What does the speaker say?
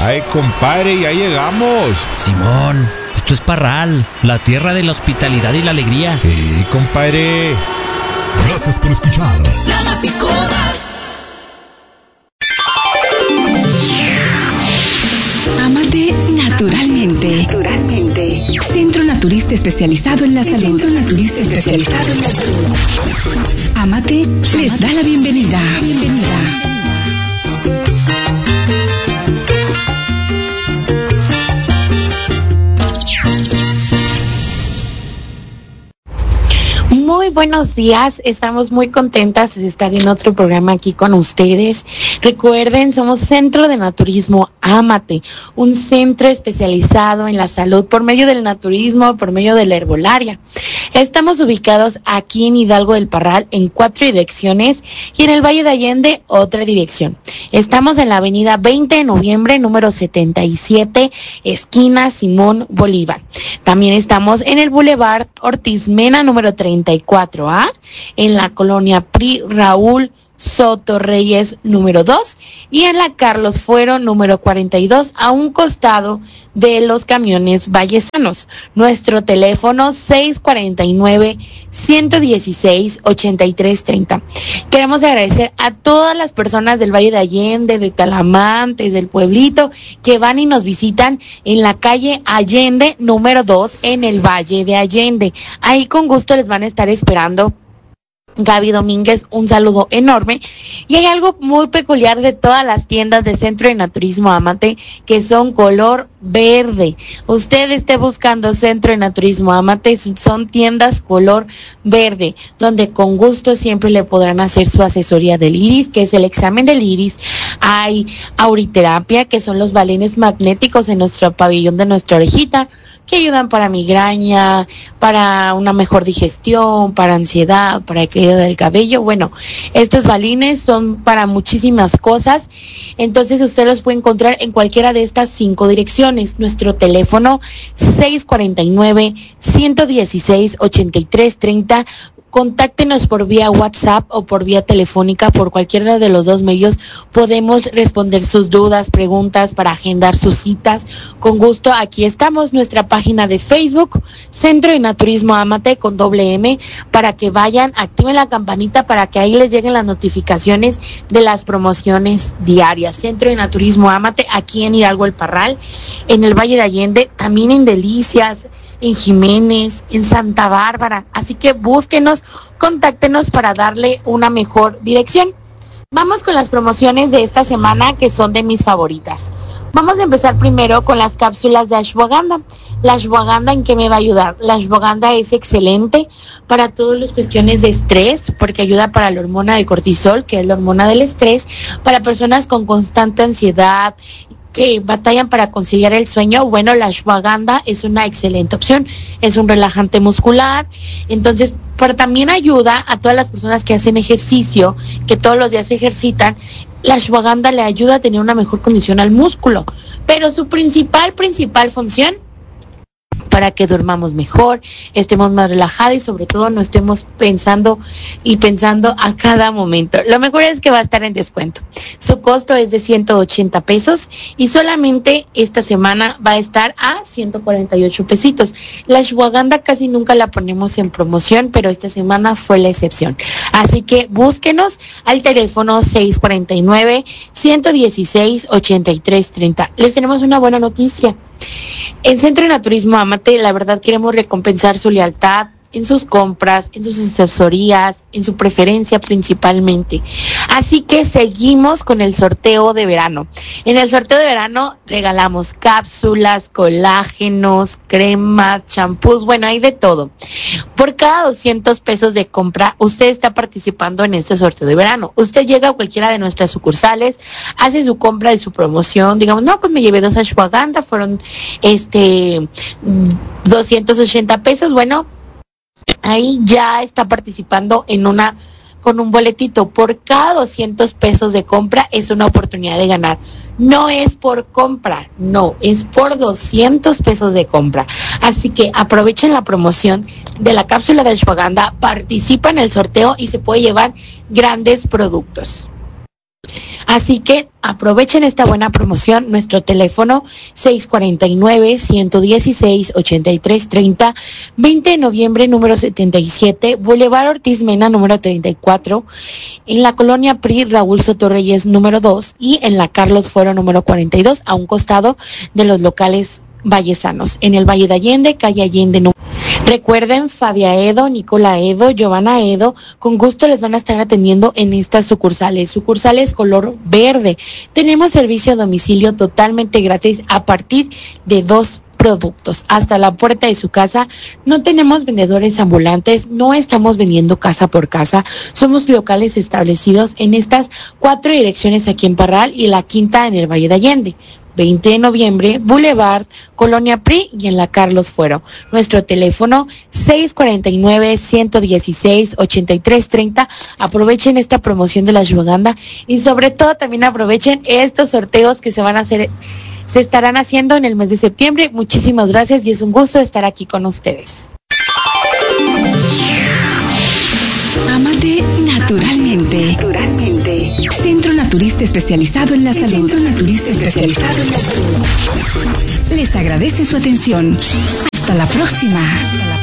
Ay, compadre, ya llegamos. Simón, esto es Parral, la tierra de la hospitalidad y la alegría. Sí, compadre. Gracias por escuchar. La Picuda. Amate naturalmente. Centro Naturista especializado en la salud. Amate les da la bienvenida. Muy buenos días, estamos muy contentas de estar en otro programa aquí con ustedes. Recuerden, somos Centro de Naturismo Amate, un centro especializado en la salud por medio del naturismo, por medio de la herbolaria. Estamos ubicados aquí en Hidalgo del Parral en 4 direcciones y en el Valle de Allende otra dirección. Estamos en la avenida 20 de noviembre, número 77, esquina Simón Bolívar. También estamos en el Boulevard Ortiz Mena, número 34A, en la colonia PRI Raúl Soto Reyes número 2 y en la Carlos Fuero número 42 a un costado de los camiones vallesanos. Nuestro teléfono 649-116-8330. Queremos agradecer a todas las personas del Valle de Allende, de Talamantes, del pueblito, que van y nos visitan en la calle Allende número 2 en el Valle de Allende. Ahí con gusto les van a estar esperando. Gaby Domínguez, un saludo enorme. Y hay algo muy peculiar de todas las tiendas de Centro de Naturismo Amate, que son color verde. Usted esté buscando Centro de Naturismo Amate, son tiendas color verde, donde con gusto siempre le podrán hacer su asesoría del iris, que es el examen del iris. Hay auriterapia, que son los balines magnéticos en nuestro pabellón de nuestra orejita, que ayudan para migraña, para una mejor digestión, para ansiedad, para caída del cabello. Bueno, estos balines son para muchísimas cosas. Entonces usted los puede encontrar en cualquiera de estas 5 direcciones. Nuestro teléfono 649-116-8330. Contáctenos por vía WhatsApp o por vía telefónica, por cualquiera de los dos medios. Podemos responder sus dudas, preguntas para agendar sus citas. Con gusto, aquí estamos, nuestra página de Facebook, Centro de Naturismo Amate con doble M, para que vayan, activen la campanita para que ahí les lleguen las notificaciones de las promociones diarias. Centro de Naturismo Amate, aquí en Hidalgo el Parral, en el Valle de Allende, también en Delicias, en Jiménez, en Santa Bárbara. Así que búsquenos, contáctenos para darle una mejor dirección. Vamos con las promociones de esta semana, que son de mis favoritas. Vamos a empezar primero con las cápsulas de ashwagandha. La ashwagandha, ¿en qué me va a ayudar? La ashwagandha es excelente para todas las cuestiones de estrés, porque ayuda para la hormona del cortisol, que es la hormona del estrés, para personas con constante ansiedad, que batallan para conciliar el sueño. Bueno, la ashwagandha es una excelente opción, es un relajante muscular. Entonces, pero también ayuda a todas las personas que hacen ejercicio, que todos los días se ejercitan. La ashwagandha le ayuda a tener una mejor condición al músculo, pero su principal función, para que durmamos mejor, estemos más relajados y sobre todo no estemos pensando a cada momento. Lo mejor es que va a estar en descuento. Su costo es de 180 pesos y solamente esta semana va a estar a 148 pesitos. La ashwagandha casi nunca la ponemos en promoción, pero esta semana fue la excepción. Así que búsquenos al teléfono 649-116-8330. Les tenemos una buena noticia. En Centro de Naturismo Amate, la verdad queremos recompensar su lealtad en sus compras, en sus asesorías, en su preferencia principalmente. Así que seguimos con el sorteo de verano. En el sorteo de verano regalamos cápsulas, colágenos, cremas, champús, bueno, hay de todo. Por cada 200 pesos de compra, usted está participando en este sorteo de verano. Usted llega a cualquiera de nuestras sucursales, hace su compra de su promoción, digamos, no, pues me llevé 2 ashwagandha, fueron 280 pesos, bueno, ahí ya está participando con un boletito. Por cada 200 pesos de compra es una oportunidad de ganar. No es por compra, no, es por 200 pesos de compra. Así que aprovechen la promoción de la cápsula de ashwagandha, participa en el sorteo y se puede llevar grandes productos. Así que aprovechen esta buena promoción. Nuestro teléfono 649-116-8330, 20 de noviembre, número 77, Boulevard Ortiz Mena, número 34, en la colonia PRI Raúl Sotorreyes, número 2, y en la Carlos Fuero, número 42, a un costado de los locales vallesanos, en el Valle de Allende, calle Allende. Recuerden, Fabia Edo, Nicola Edo, Giovanna Edo, con gusto les van a estar atendiendo en estas sucursales color verde. Tenemos servicio a domicilio totalmente gratis a partir de 2 productos hasta la puerta de su casa. No tenemos vendedores ambulantes, no estamos vendiendo casa por casa, somos locales establecidos en estas 4 direcciones aquí en Parral y la quinta en el Valle de Allende. 20 de noviembre, Boulevard, Colonia PRI y en la Carlos Fuero. Nuestro teléfono 649-116-8330. Aprovechen esta promoción de la Ashwagandha y sobre todo también aprovechen estos sorteos que se estarán haciendo en el mes de septiembre. Muchísimas gracias y es un gusto estar aquí con ustedes. Amate naturalmente. Centro Naturista especializado en la salud. Les agradece su atención. Hasta la próxima.